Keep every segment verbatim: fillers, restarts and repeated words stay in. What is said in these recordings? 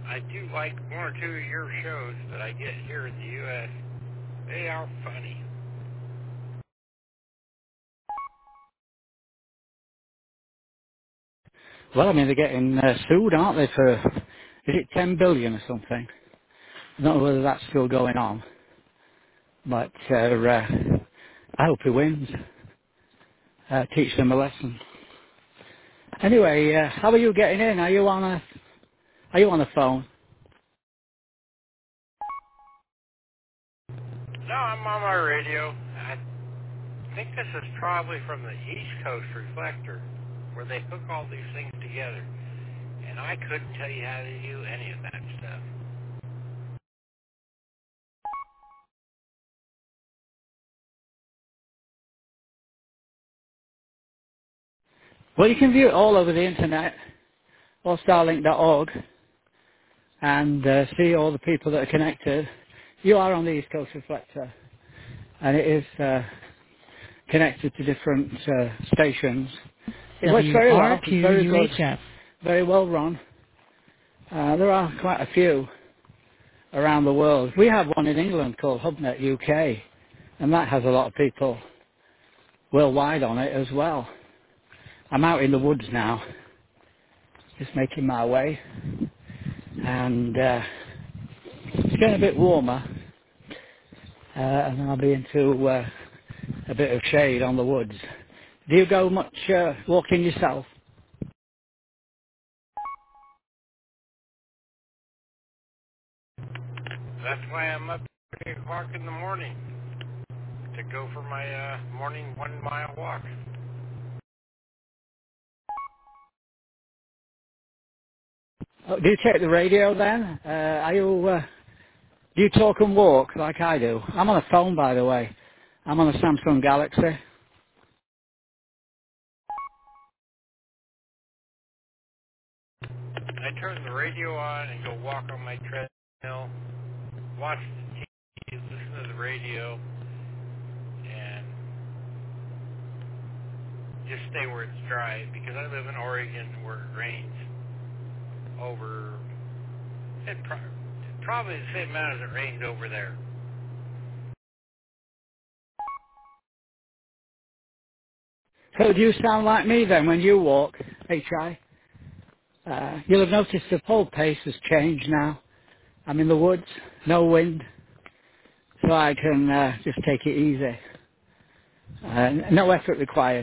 I do like one or two of your shows that I get here in the U S. They are funny. Well, I mean, they're getting uh, sued, aren't they, for, is it ten billion or something? I don't know whether that's still going on, but uh, uh, I hope he wins. Uh, teach them a lesson. Anyway, uh, how are you getting in? Are you on a, are you on a phone? No, I'm on my radio. I think this is probably from the East Coast Reflector, where they hook all these things together. And I couldn't tell you how to do any of that stuff. Well, you can view it all over the internet, or starlink dot org, and uh, see all the people that are connected. You are on the East Coast Reflector, and it is uh, connected to different uh, stations. It works very well. It's very good, very well run. Uh, there are quite a few around the world. We have one in England called HubNet U K, and that has a lot of people worldwide on it as well. I'm out in the woods now, just making my way, and uh, it's getting a bit warmer, uh, and I'll be into uh, a bit of shade on the woods. Do you go much uh, walking yourself? That's why I'm up at three o'clock in the morning to go for my uh, morning one-mile walk. Oh, do you take the radio then? Uh, are you, uh, do you talk and walk like I do? I'm on a phone, by the way. I'm on a Samsung Galaxy. I turn the radio on and go walk on my treadmill, watch the T V, listen to the radio, and just stay where it's dry because I live in Oregon where it rains over, it pro- probably the same amount as it rains over there. So do you sound like me then when you walk, H I? Uh, you'll have noticed the whole pace has changed now. I'm in the woods, no wind, so I can uh, just take it easy. Uh, no effort required.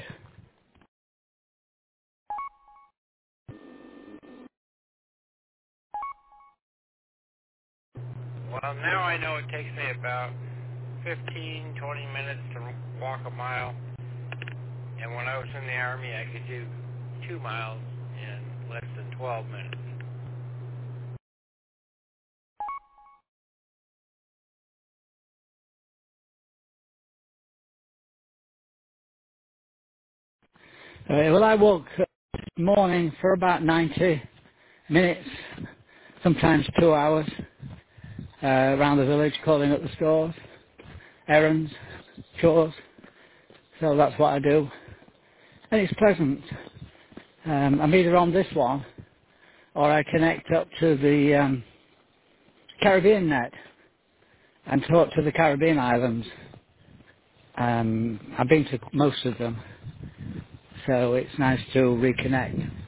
Well, now I know it takes me about fifteen, twenty minutes to walk a mile, and when I was in the Army, I could do two miles in less than twelve minutes. Uh, well, I walk uh, morning for about ninety minutes, sometimes two hours, uh, around the village calling at the stores, errands, chores. So that's what I do. And it's pleasant. Um, I'm either on this one or I connect up to the um, Caribbean net and talk to the Caribbean islands. Um, I've been to most of them, so it's nice to reconnect.